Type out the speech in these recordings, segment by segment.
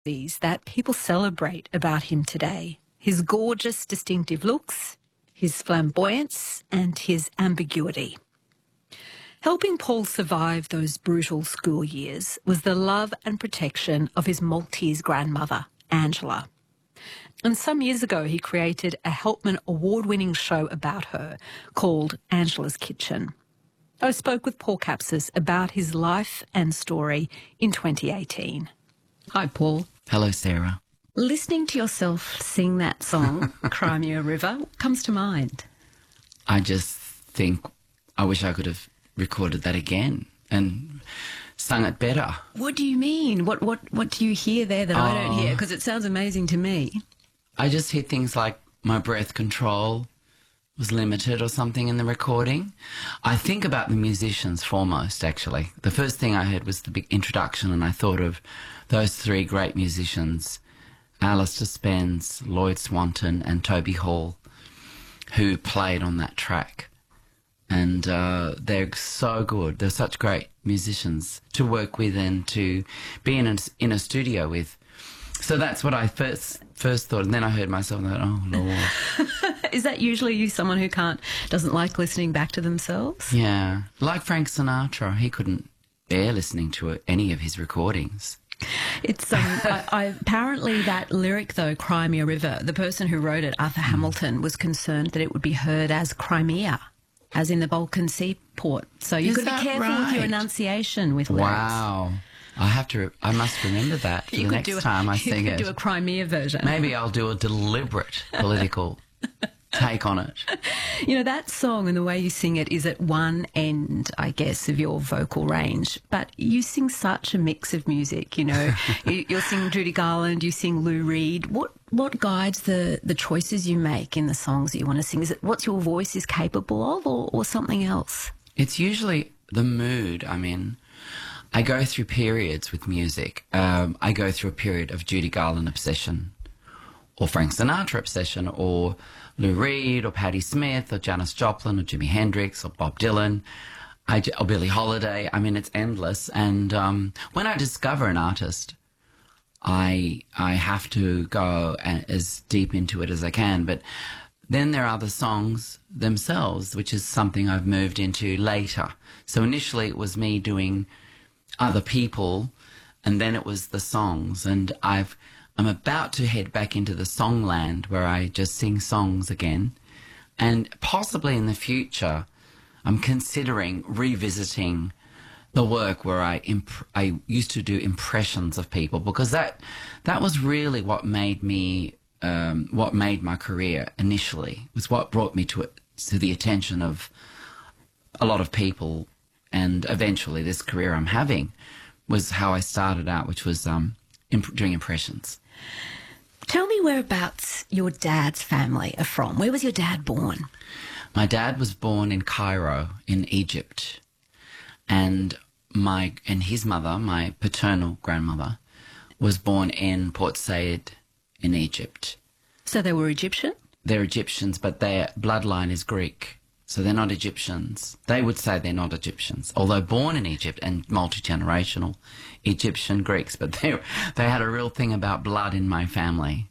these that people celebrate about him today. His gorgeous, distinctive looks, his flamboyance and his ambiguity. Helping Paul survive those brutal school years was the love and protection of his Maltese grandmother, Angela. And some years ago, he created a Helpman award-winning show about her called Angela's Kitchen. I spoke with Paul Kapsis about his life and story in 2018. Hi, Paul. Hello, Sarah. Listening to yourself sing that song, Cry Me a River, what comes to mind? I just think I wish I could have recorded that again and sung it better. What do you mean? What do you hear there that I don't hear? Because it sounds amazing to me. I just hear things like my breath control was limited or something in the recording. I think about the musicians foremost, actually. The first thing I heard was the big introduction, and I thought of those three great musicians, Alistair Spence, Lloyd Swanton and Toby Hall, who played on that track. And they're so good. They're such great musicians to work with and to be in a studio with. So that's what I first thought, and then I heard myself and thought, oh, Lord. Is that usually you, someone who doesn't like listening back to themselves? Yeah. Like Frank Sinatra, he couldn't bear listening to any of his recordings. It's apparently that lyric, though, Cry Me a River, the person who wrote it, Arthur Hamilton, was concerned that it would be heard as Crimea, as in the Balkan seaport. So you've got to be careful with your enunciation with lyrics. Wow. I must remember that for the next time I sing it. You could do a Crimea version. Maybe I'll do a deliberate political take on it. You know, that song and the way you sing it is at one end, I guess, of your vocal range. But you sing such a mix of music, you know. You'll sing Judy Garland, you sing Lou Reed. What guides the choices you make in the songs that you want to sing? Is it what your voice is capable of or something else? It's usually the mood I'm in. I go through periods with music. I go through a period of Judy Garland obsession or Frank Sinatra obsession or Lou Reed or Patti Smith or Janis Joplin or Jimi Hendrix or Bob Dylan or Billie Holiday. I mean, it's endless. And when I discover an artist, I have to go as deep into it as I can. But then there are the songs themselves, which is something I've moved into later. So initially it was me doing other people, and then it was the songs, and I'm about to head back into the songland where I just sing songs again, and possibly in the future I'm considering revisiting the work where I used to do impressions of people, because that was really what made me what made my career initially, was what brought me to the attention of a lot of people. And eventually this career I'm having was how I started out, which was doing impressions. Tell me whereabouts your dad's family are from. Where was your dad born? My dad was born in Cairo in Egypt. And his mother, my paternal grandmother, was born in Port Said in Egypt. So they were Egyptian? They're Egyptians, but their bloodline is Greek. So they're not Egyptians. They would say they're not Egyptians, although born in Egypt and multi-generational Egyptian Greeks. But they had a real thing about blood in my family.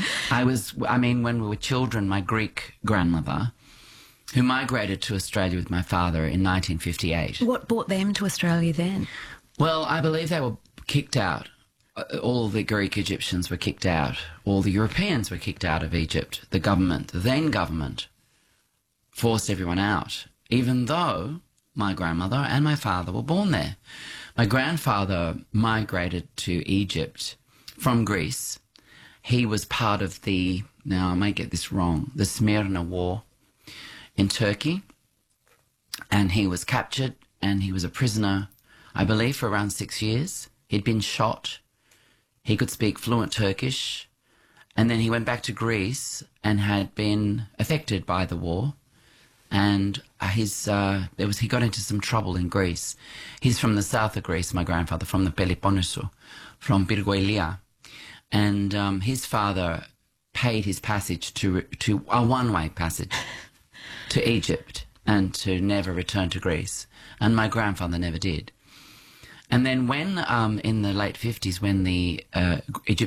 When we were children, my Greek grandmother, who migrated to Australia with my father in 1958. What brought them to Australia then? Well, I believe they were kicked out. All the Greek Egyptians were kicked out. All the Europeans were kicked out of Egypt. The then government, forced everyone out, even though my grandmother and my father were born there. My grandfather migrated to Egypt from Greece. He was part of now I may get this wrong, the Smyrna War in Turkey, and he was captured and he was a prisoner, I believe, for around 6 years. He'd been shot. He could speak fluent Turkish, and then he went back to Greece and had been affected by the war. And he got into some trouble in Greece. He's from the south of Greece, my grandfather, from the Peloponneso, from Pyrgoilia. And his father paid his passage to a one-way passage to Egypt and to never return to Greece. And my grandfather never did. And then when, in the late 50s, when the Egyptian